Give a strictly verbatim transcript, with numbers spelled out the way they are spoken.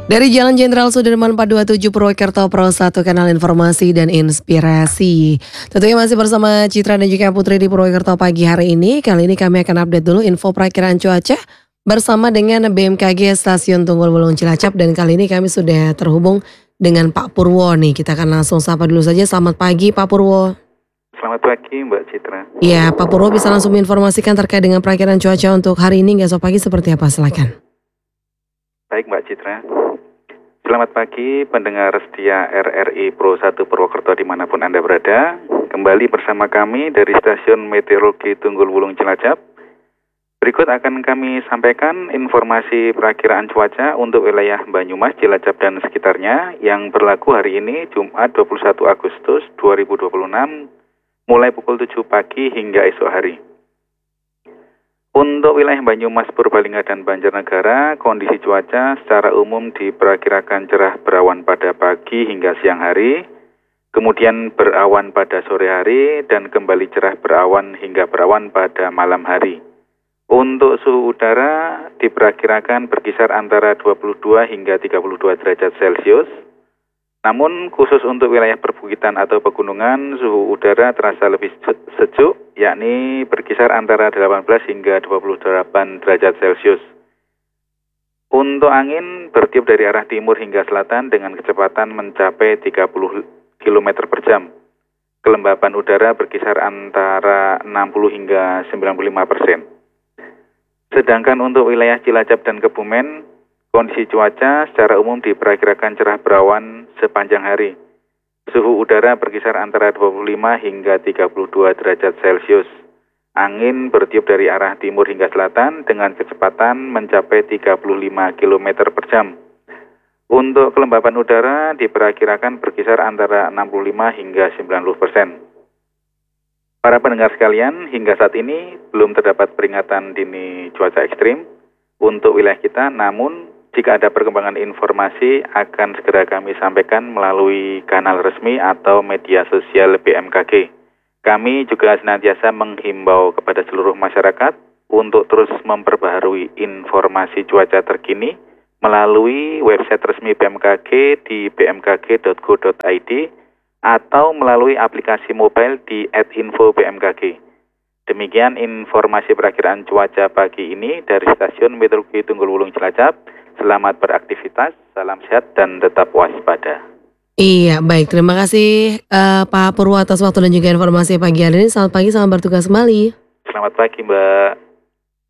Dari Jalan Jenderal Sudirman empat dua tujuh Purwokerto Pro satu kanal informasi dan inspirasi. Tentunya masih bersama Citra dan juga Putri di Purwokerto pagi hari ini. Kali ini kami akan update dulu info perakiraan cuaca bersama dengan B M K G Stasiun Tunggul Wulung Cilacap. Dan kali ini kami sudah terhubung dengan Pak Purwo nih. Kita akan langsung sapa dulu saja. Selamat pagi Pak Purwo. Selamat pagi Mbak Citra. Ya, Pak Purwo bisa langsung menginformasikan terkait dengan perakiraan cuaca untuk hari ini hingga esok pagi seperti apa? Silakan. Baik Mbak Citra. Selamat pagi pendengar setia R R I Pro satu Purwokerto dimanapun Anda berada. Kembali bersama kami dari Stasiun Meteorologi Tunggul Wulung Cilacap. Berikut akan kami sampaikan informasi perakiraan cuaca untuk wilayah Banyumas, Cilacap dan sekitarnya yang berlaku hari ini Jumat dua puluh satu Agustus dua ribu dua puluh enam mulai pukul tujuh pagi hingga esok hari. Untuk wilayah Banyumas, Purbalingga, dan Banjarnegara, kondisi cuaca secara umum diperkirakan cerah berawan pada pagi hingga siang hari, kemudian berawan pada sore hari, dan kembali cerah berawan hingga berawan pada malam hari. Untuk suhu udara diperkirakan berkisar antara dua puluh dua hingga tiga puluh dua derajat Celcius. Namun khusus untuk wilayah perbukitan atau pegunungan, suhu udara terasa lebih sejuk, yakni berkisar antara delapan belas hingga dua puluh delapan derajat Celcius. Untuk angin bertiup dari arah timur hingga selatan dengan kecepatan mencapai tiga puluh kilometer per jam. Kelembapan udara berkisar antara enam puluh hingga sembilan puluh lima persen. Sedangkan untuk wilayah Cilacap dan Kebumen, kondisi cuaca secara umum diperkirakan cerah berawan sepanjang hari. Suhu udara berkisar antara dua puluh lima hingga tiga puluh dua derajat Celcius. Angin bertiup dari arah timur hingga selatan dengan kecepatan mencapai tiga puluh lima kilometer per jam. Untuk kelembapan udara diperkirakan berkisar antara enam puluh lima hingga sembilan puluh persen. Para pendengar sekalian, hingga saat ini belum terdapat peringatan dini cuaca ekstrim untuk wilayah kita, namun jika ada perkembangan informasi akan segera kami sampaikan melalui kanal resmi atau media sosial B M K G. Kami juga senantiasa menghimbau kepada seluruh masyarakat untuk terus memperbaharui informasi cuaca terkini melalui website resmi B M K G di b m k g dot go dot i d atau melalui aplikasi mobile di at info b m k g. Demikian informasi perakiraan cuaca pagi ini dari Stasiun Meteorologi Tunggul Wulung Cilacap. Selamat beraktivitas, salam sehat dan tetap waspada. Iya, baik. Terima kasih uh, Pak Purwo atas waktu dan juga informasi pagi hari ini. Selamat pagi, selamat bertugas kembali. Selamat pagi Mbak.